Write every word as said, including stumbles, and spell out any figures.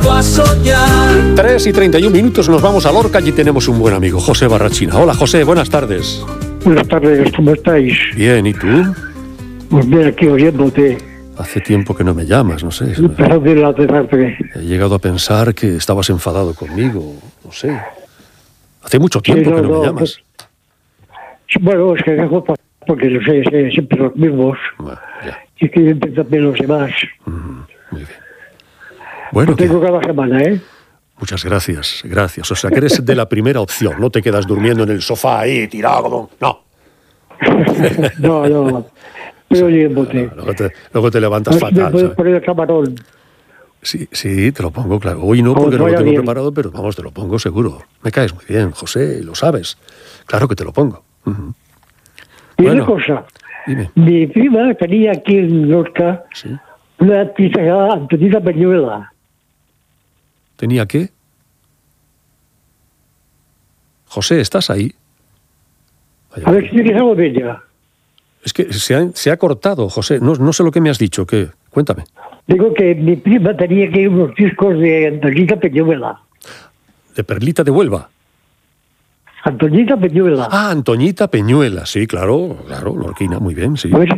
vuelvo a soñar. tres y treinta y un minutos, nos vamos a Lorca. Allí tenemos un buen amigo, José Barrachina. Hola, José, buenas tardes. Buenas tardes, ¿cómo estáis? Bien, ¿y tú? Pues bien, aquí oyéndote. Hace tiempo que no me llamas, no sé. Empezando a tarde. He llegado a pensar que estabas enfadado conmigo, no sé. Hace mucho tiempo Sí, no, que no, no, me llamas. Pues, bueno, es que dejo pasar porque no sé, sé, siempre los mismos. Bueno, ya. Y que siempre también los demás. Mm, muy bien. Bueno, Lo tengo ¿qué? cada semana, ¿eh? Muchas gracias, gracias. O sea, que eres de la primera opción. No te quedas durmiendo en el sofá ahí, tirado como... No. no, no. Estoy oyéndote. No, luego, te, luego te levantas A ver si me fatal. puedes ¿sabes? poner el camarón. Sí, sí, te lo pongo, claro. Hoy no, Como porque no lo vaya tengo bien. preparado, pero vamos, te lo pongo seguro. Me caes muy bien, José, lo sabes. Claro que te lo pongo. Uh-huh. Y Bueno, una cosa, dime. mi prima tenía aquí en Lorca ¿Sí? una artista llamada Antonita Peñuela. ¿Tenía qué? José, ¿estás ahí? Vaya, A ver si tienes algo de ella. es que se ha, se ha cortado, José. No, no sé lo que me has dicho. ¿Qué? Cuéntame. Digo que mi prima tenía aquí unos discos de Antonita Peñuela. ¿De Perlita de Huelva? Antonita Peñuela. Ah, Antoñita Peñuela. Sí, claro, claro, Lorquina, muy bien, sí. A ver si